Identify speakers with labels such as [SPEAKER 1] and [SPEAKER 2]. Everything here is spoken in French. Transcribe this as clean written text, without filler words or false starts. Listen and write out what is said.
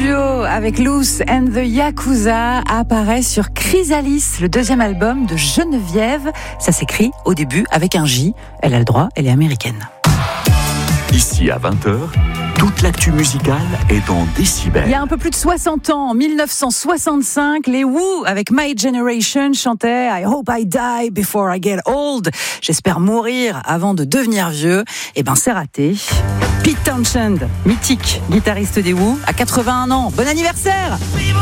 [SPEAKER 1] duo avec Loose and the Yakuza apparaît sur Chrysalis, le deuxième album de Geneviève. Ça s'écrit au début avec un J. Elle a le droit, elle est américaine.
[SPEAKER 2] Ici à 20h, toute l'actu musicale est dans Décibel.
[SPEAKER 1] Il y a un peu plus de 60 ans, en 1965, les Who, avec My Generation, chantaient I hope I die before I get old. J'espère mourir avant de devenir vieux. Eh ben, c'est raté. Pete Townshend, mythique guitariste des Who, à 81 ans. Bon anniversaire!